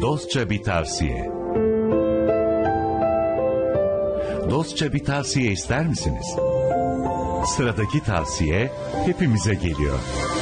Dostça bir tavsiye. Dostça bir tavsiye ister misiniz? Sıradaki tavsiye hepimize geliyor.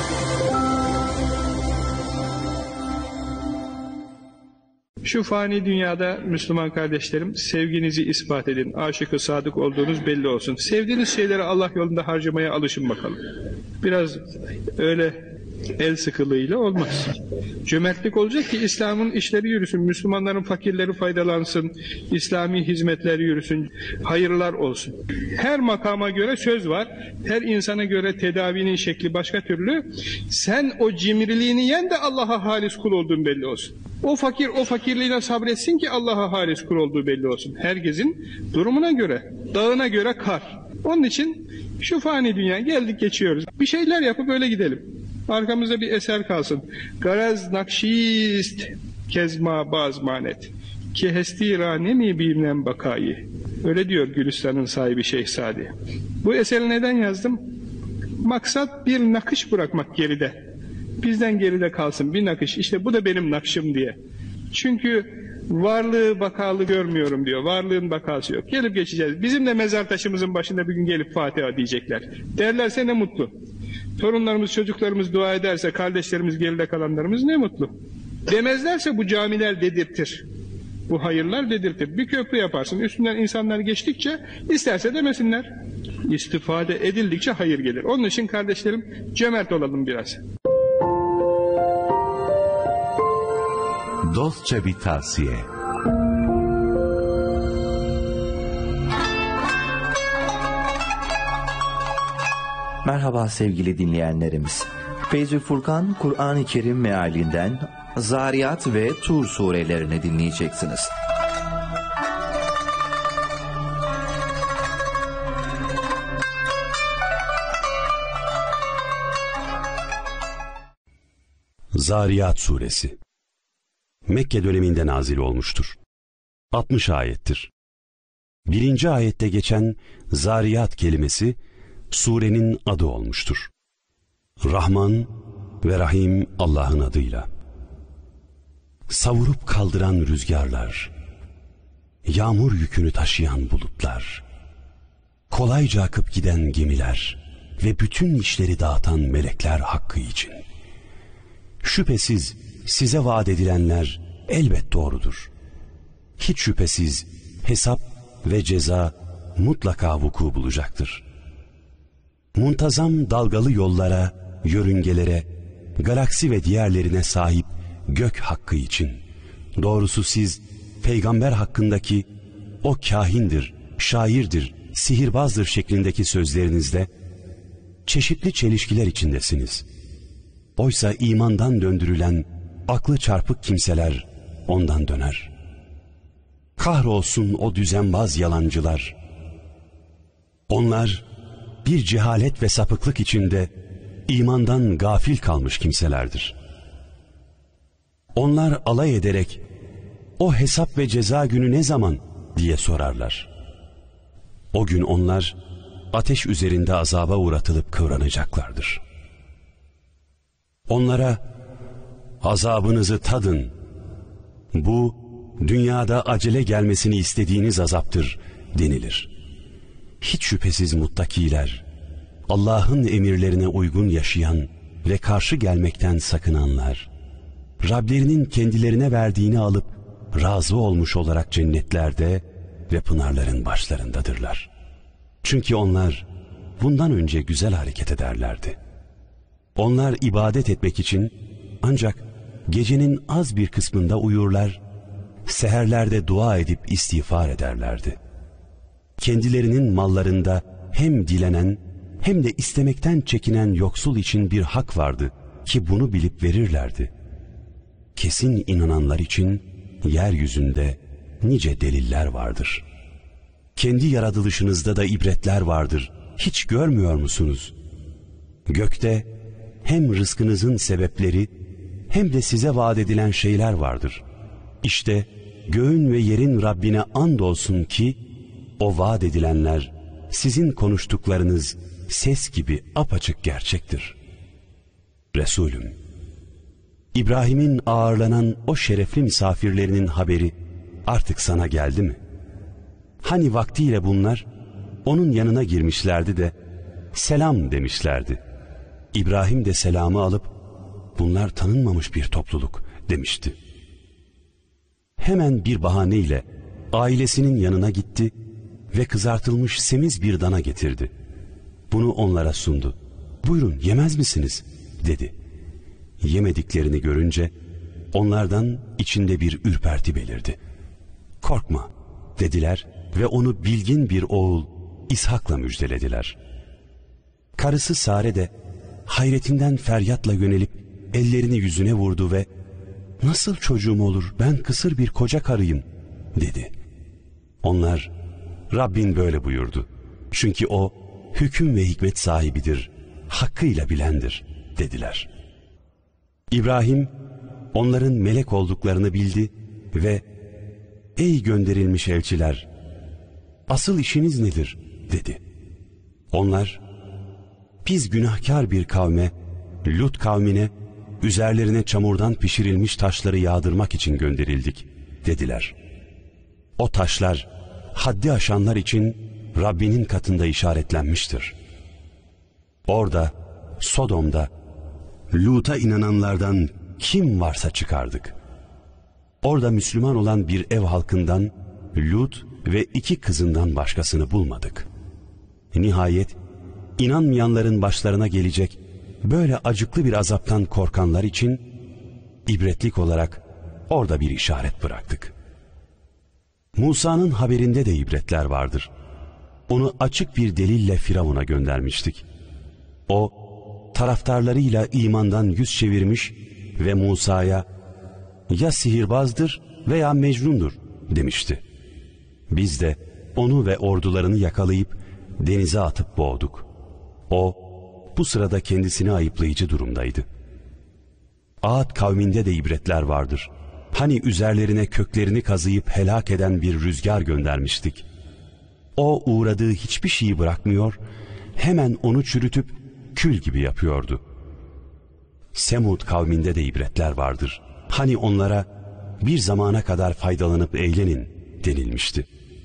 Şu fani dünyada Müslüman kardeşlerim, sevginizi ispat edin. Aşık-ı sadık olduğunuz belli olsun. Sevdiğiniz şeyleri Allah yolunda harcamaya alışın bakalım. Biraz öyle el sıkılığıyla olmaz. Cömertlik olacak ki İslam'ın işleri yürüsün, Müslümanların fakirleri faydalansın, İslami hizmetler yürüsün, hayırlar olsun. Her makama göre söz var, her insana göre tedavinin şekli başka türlü. Sen o cimriliğini yen de Allah'a halis kul olduğun belli olsun. O fakir o fakirliğine sabretsin ki Allah'a halis kul olduğu belli olsun. Herkesin durumuna göre, dağına göre kar. Onun için şu fani dünya geldik geçiyoruz. Bir şeyler yapıp öyle gidelim. Arkamızda bir eser kalsın. Garaz nakşist kezma bazmanet ki hestira nemi bilmem bakayı. Öyle diyor Gülistan'ın sahibi Şeyh Sadi. Bu eseri neden yazdım? Maksat bir nakış bırakmak geride. Bizden geride kalsın bir nakış. İşte bu da benim nakşım diye. Çünkü varlığı bakalı görmüyorum diyor. Varlığın bakası yok. Gelip geçeceğiz. Bizim de mezar taşımızın başında bir gün gelip Fatiha diyecekler. Derlerse ne mutlu. Torunlarımız, çocuklarımız dua ederse, kardeşlerimiz, geride kalanlarımız ne mutlu. Demezlerse bu camiler dedirtir. Bu hayırlar dedirtir. Bir köprü yaparsın. Üstünden insanlar geçtikçe isterse demesinler. İstifade edildikçe hayır gelir. Onun için kardeşlerim cömert olalım biraz. Dostça bir tavsiye. Merhaba sevgili dinleyenlerimiz. Feyzül Furkan Kur'an-ı Kerim mealinden Zariyat ve Tur surelerini dinleyeceksiniz. Zariyat suresi Mekke döneminde nazil olmuştur. 60 ayettir. 1. ayette geçen Zariyat kelimesi surenin adı olmuştur. Rahman ve Rahim Allah'ın adıyla. Savurup kaldıran rüzgarlar, yağmur yükünü taşıyan bulutlar, kolayca akıp giden gemiler ve bütün işleri dağıtan melekler hakkı için. Şüphesiz size vaat edilenler elbet doğrudur. Hiç şüphesiz hesap ve ceza mutlaka vuku bulacaktır. Muntazam dalgalı yollara, yörüngelere, galaksi ve diğerlerine sahip gök hakkı için. Doğrusu siz peygamber hakkındaki o kahindir, şairdir, sihirbazdır şeklindeki sözlerinizde çeşitli çelişkiler içindesiniz. Oysa imandan döndürülen aklı çarpık kimseler ondan döner. Kahrolsun o düzenbaz yalancılar. Onlar bir cehalet ve sapıklık içinde imandan gafil kalmış kimselerdir. Onlar alay ederek o hesap ve ceza günü ne zaman diye sorarlar. O gün onlar ateş üzerinde azaba uğratılıp kıvranacaklardır. Onlara azabınızı tadın. Bu dünyada acele gelmesini istediğiniz azaptır denilir. Hiç şüphesiz muttakiler, Allah'ın emirlerine uygun yaşayan ve karşı gelmekten sakınanlar, Rablerinin kendilerine verdiğini alıp razı olmuş olarak cennetlerde ve pınarların başlarındadırlar. Çünkü onlar bundan önce güzel hareket ederlerdi. Onlar ibadet etmek için ancak gecenin az bir kısmında uyurlar, seherlerde dua edip istiğfar ederlerdi. Kendilerinin mallarında hem dilenen hem de istemekten çekinen yoksul için bir hak vardı ki bunu bilip verirlerdi. Kesin inananlar için yeryüzünde nice deliller vardır. Kendi yaratılışınızda da ibretler vardır. Hiç görmüyor musunuz? Gökte hem rızkınızın sebepleri hem de size vaat edilen şeyler vardır. İşte göğün ve yerin Rabbine andolsun ki o vaat edilenler sizin konuştuklarınız ses gibi apaçık gerçektir. Resulüm, İbrahim'in ağırlanan o şerefli misafirlerinin haberi artık sana geldi mi? Hani vaktiyle bunlar onun yanına girmişlerdi de selam demişlerdi. İbrahim de selamı alıp bunlar tanınmamış bir topluluk demişti. Hemen bir bahaneyle ailesinin yanına gitti ve kızartılmış semiz bir dana getirdi. Bunu onlara sundu. Buyurun, yemez misiniz dedi. Yemediklerini görünce onlardan içinde bir ürperti belirdi. Korkma dediler ve onu bilgin bir oğul İshak'la müjdelediler. Karısı Sare de hayretinden feryatla yönelip ellerini yüzüne vurdu ve nasıl çocuğum olur, ben kısır bir koca karıyım dedi. Onlar Rabbin böyle buyurdu. Çünkü o hüküm ve hikmet sahibidir, hakkıyla bilendir dediler. İbrahim onların melek olduklarını bildi ve ey gönderilmiş elçiler, asıl işiniz nedir dedi. Onlar biz günahkar bir kavme, Lut kavmine üzerlerine çamurdan pişirilmiş taşları yağdırmak için gönderildik dediler. O taşlar haddi aşanlar için Rabbinin katında işaretlenmiştir. Orada, Sodom'da, Lut'a inananlardan kim varsa çıkardık. Orada Müslüman olan bir ev halkından Lut ve 2 kızından başkasını bulmadık. Nihayet inanmayanların başlarına gelecek böyle acıklı bir azaptan korkanlar için ibretlik olarak orada bir işaret bıraktık. Musa'nın haberinde de ibretler vardır. Onu açık bir delille Firavun'a göndermiştik. O taraftarlarıyla imandan yüz çevirmiş ve Musa'ya ya sihirbazdır veya mecnundur demişti. Biz de onu ve ordularını yakalayıp denize atıp boğduk. O bu sırada kendisini ayıplayıcı durumdaydı. Ağat kavminde de ibretler vardır. Hani üzerlerine köklerini kazıyıp helak eden bir rüzgar göndermiştik. O uğradığı hiçbir şeyi bırakmıyor, hemen onu çürütüp kül gibi yapıyordu. Semud kavminde de ibretler vardır. Hani onlara bir zamana kadar faydalanıp eğlenin denilmişti.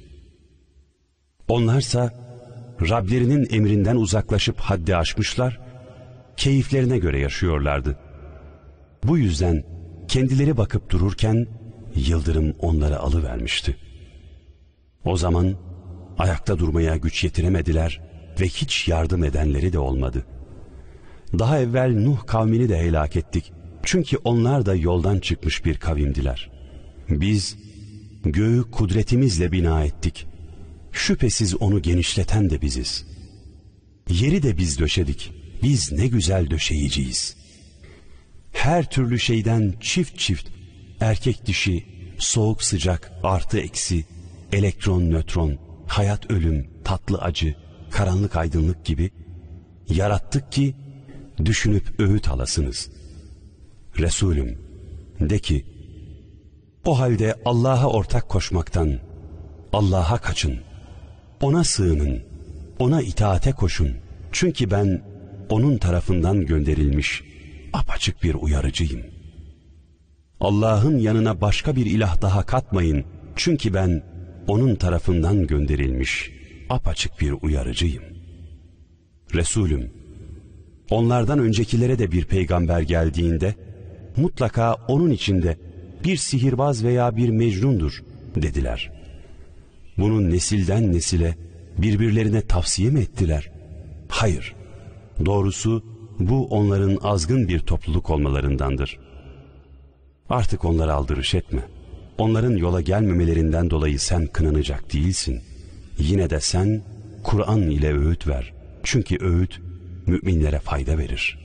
Onlarsa Rablerinin emrinden uzaklaşıp haddi aşmışlar, keyiflerine göre yaşıyorlardı. Bu yüzden kendileri bakıp dururken yıldırım onları alıvermişti. O zaman ayakta durmaya güç yetiremediler ve hiç yardım edenleri de olmadı. Daha evvel Nuh kavmini de helak ettik. Çünkü onlar da yoldan çıkmış bir kavimdiler. Biz göğü kudretimizle bina ettik. Şüphesiz onu genişleten de biziz. Yeri de biz döşedik. Biz ne güzel döşeyiciyiz. Her türlü şeyden çift çift, erkek dişi, soğuk sıcak, artı eksi, elektron nötron, hayat ölüm, tatlı acı, karanlık aydınlık gibi yarattık ki düşünüp öğüt alasınız. Resulüm de ki, o halde Allah'a ortak koşmaktan Allah'a kaçın, ona sığının, ona itaate koşun. Çünkü ben onun tarafından gönderilmiş apaçık bir uyarıcıyım. Allah'ın yanına başka bir ilah daha katmayın. Çünkü ben onun tarafından gönderilmiş apaçık bir uyarıcıyım. Resulüm, onlardan öncekilere de bir peygamber geldiğinde mutlaka onun içinde bir sihirbaz veya bir mecnundur dediler. Bunu nesilden nesile birbirlerine tavsiye mi ettiler? Hayır. Doğrusu bu onların azgın bir topluluk olmalarındandır. Artık onlara aldırış etme. Onların yola gelmemelerinden dolayı sen kınanacak değilsin. Yine de sen Kur'an ile öğüt ver. Çünkü öğüt müminlere fayda verir.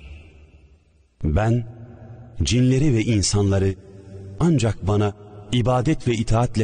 Ben cinleri ve insanları ancak bana ibadet ve itaatle